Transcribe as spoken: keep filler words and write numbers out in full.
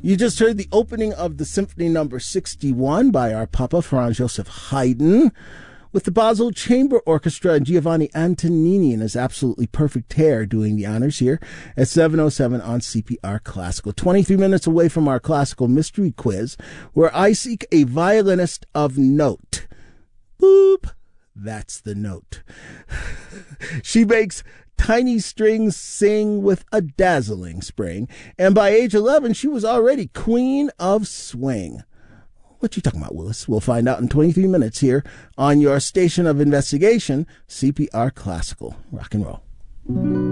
You just heard the opening of the Symphony Number sixty-one by our Papa, Franz Joseph Haydn, with the Basel Chamber Orchestra and Giovanni Antonini in his absolutely perfect hair doing the honors here at seven oh seven on C P R Classical. twenty-three minutes away from our classical mystery quiz, where I seek a violinist of note. Boop. That's the note. She makes tiny strings sing with a dazzling spring, and by age eleven, she was already queen of swing. What you talking about, Willis? We'll find out in twenty-three minutes here on your station of investigation, C P R Classical. Rock and roll.